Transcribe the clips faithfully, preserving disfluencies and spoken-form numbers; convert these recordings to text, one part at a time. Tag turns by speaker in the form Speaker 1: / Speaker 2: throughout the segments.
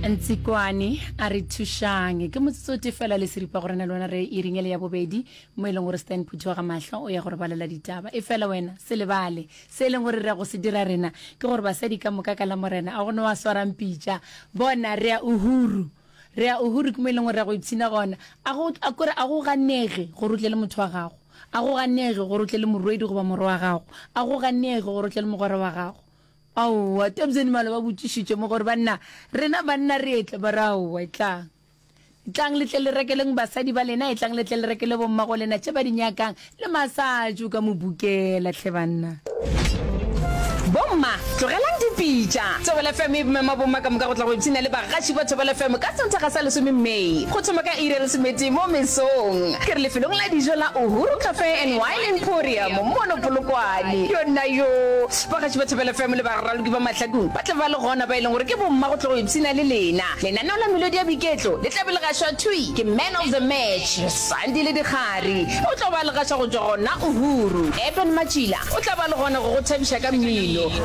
Speaker 1: Ntsikwane a re thushang ke motsotso fela le seripa gore na lona re e ringele ya bobedi mo e leng gore Stan Phutho ga mahlo o ya gore balela ditaba e fela wena se lebale se leng gore re go se dira rena ke gore ba sedi ka moka ka la morena a gone wa swarang pitša bona re a uhuru re a uhuru ke mo e leng gore re go ipsina gona a go a gore a go ganege go rutlele motho wa gago a go ganege go rutlele morwedi go ba morwa wa gago a go ganege go rutlele mogore wa gago aowa tebzeni malo ba botšišitše mo gore banna rena banna re etle ba re aowa etlang etlang le tle le rekeleng basadi ba lena etlang le tle le rekele bommago lena tše ba dinyakang le masajo ka mobukela tle banna bomma tlogelang dipitša Thobela F M e mema bomma ka moka go tla go ipsina le bagaši ba Thobela F M ka sontaga sa lesome Mei go thoma ka iri lesomete mo mesong ke re lefelong la dijo la Uhuru Cafe and Wine Emporium mono Polokwane yona yo bagaši ba Thobela F M le baraloki ba mahlakong ba tla ba le gona ba e leng gore ke bomma go tla go ipsina le lena lenaneo la melodi ya biketlo le tla be le gašwa thui ke man of the match Sandi le Dikgari o tla ba le gašwa go tšwa gona Uhuru Eben Machila o tla ba le gona go go thabiša ka mmino gore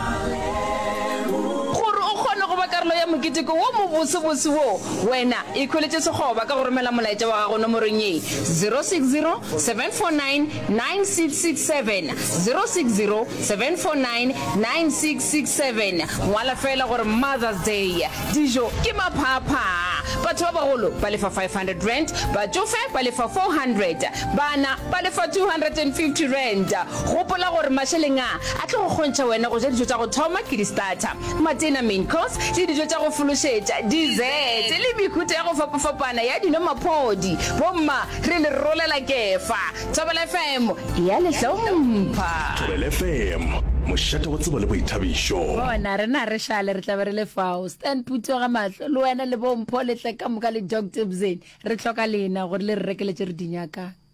Speaker 1: o kgone go ba karolo ya moketeko wo mo bosebose wo wena e kholetse segoba ka go romela molaetša wa gago nomorong ye zero six zero seven four nine nine six six seven zero six zero seven four nine nine six six seven ngwala fela gore Mother's Day dijo ke maphapha batho ba bagolo ba lefa five hundred rand batsofe ba lefa four hundred bana ba lefa two hundred fifty rand gopola gore masheleng a a tlo go kgontšha wena go ja dijo tša go thoma ke di-starter matena main course le dijo tša go fološetša dessert le mekhutho ya go fapafapana ya dinomaphodi bomma re le rolela kefa Thobela F M ya le hlompha
Speaker 2: Thobela F M mošate go tseba le boithabišo
Speaker 1: bona rena re šale re tla be re le fao Stan Phutho ga mahlo le wena le bompho le tle ka moka le Doctor Bzeni re hloka lena gore le re rekeletše re dinyaka